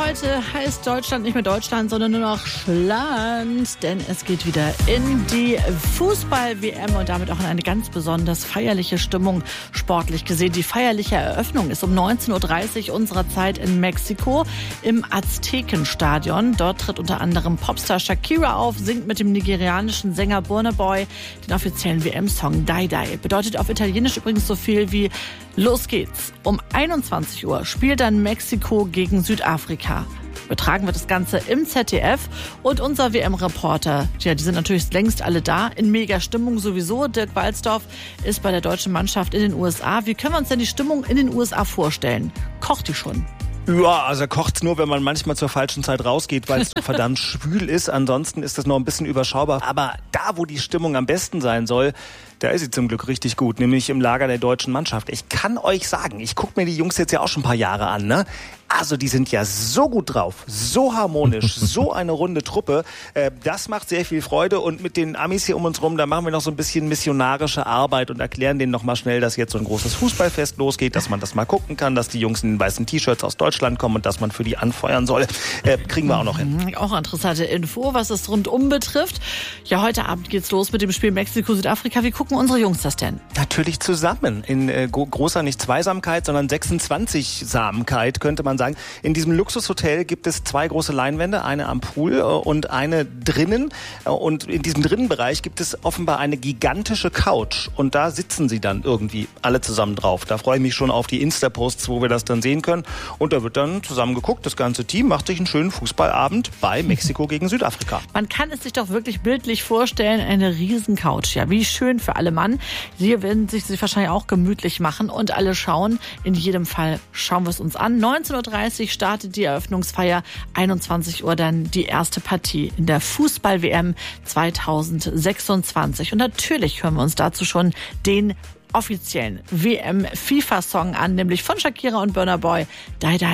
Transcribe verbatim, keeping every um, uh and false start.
heute heißt Deutschland nicht mehr Deutschland, sondern nur noch Schland, denn es geht wieder in die Fußball-W M und damit auch in eine ganz besonders feierliche Stimmung, sportlich gesehen. Die feierliche Eröffnung ist um neunzehn Uhr dreißig unserer Zeit in Mexiko im Aztekenstadion. Dort tritt unter anderem Popstar Shakira auf, singt mit dem nigerianischen Sänger Burna Boy den offiziellen W M-Song Die Die. Bedeutet auf Italienisch übrigens so viel wie Los geht's. Um einundzwanzig Uhr spielt dann Mexiko gegen Südafrika. Übertragen wird das Ganze im Z D F und unser W M-Reporter, ja, die sind natürlich längst alle da, in mega Stimmung sowieso. Dirk Walzdorf ist bei der deutschen Mannschaft in den U S A. Wie können wir uns denn die Stimmung in den U S A vorstellen? Kocht die schon? Ja, also kocht's nur, wenn man manchmal zur falschen Zeit rausgeht, weil es verdammt schwül ist. Ansonsten ist das noch ein bisschen überschaubar. Aber da, wo die Stimmung am besten sein soll, da ist sie zum Glück richtig gut, nämlich im Lager der deutschen Mannschaft. Ich kann euch sagen, ich gucke mir die Jungs jetzt ja auch schon ein paar Jahre an, ne? Also die sind ja so gut drauf, so harmonisch, so eine runde Truppe. Äh, das macht sehr viel Freude und mit den Amis hier um uns rum, da machen wir noch so ein bisschen missionarische Arbeit und erklären denen noch mal schnell, dass jetzt so ein großes Fußballfest losgeht, dass man das mal gucken kann, dass die Jungs in den weißen T-Shirts aus Deutschland kommen und dass man für die anfeuern soll. Äh, kriegen wir auch noch hin. Auch interessante Info, was es rundum betrifft. Ja, heute Abend geht's los mit dem Spiel Mexiko-Südafrika. Wie gucken unsere Jungs das denn? Natürlich zusammen. In äh, großer nicht Zweisamkeit, sondern sechsundzwanzig-Samkeit, könnte man sagen. In diesem Luxushotel gibt es zwei große Leinwände, eine am Pool äh, und eine drinnen. Äh, und in diesem drinnen Bereich gibt es offenbar eine gigantische Couch. Und da sitzen sie dann irgendwie alle zusammen drauf. Da freue ich mich schon auf die Insta-Posts, wo wir das dann sehen können. Und da wird dann zusammen geguckt. Das ganze Team macht sich einen schönen Fußballabend bei Mexiko gegen Südafrika. Man kann es sich doch wirklich bildlich vorstellen, eine riesen Couch. Ja, wie schön für alle Mann. Sie werden sich, sich wahrscheinlich auch gemütlich machen und alle schauen. In jedem Fall schauen wir es uns an. neunzehn Uhr dreißig startet die Eröffnungsfeier, einundzwanzig Uhr dann die erste Partie in der Fußball-W M zweitausendsechsundzwanzig. Und natürlich hören wir uns dazu schon den offiziellen W M-FIFA-Song an, nämlich von Shakira und Burna Boy, Die Die.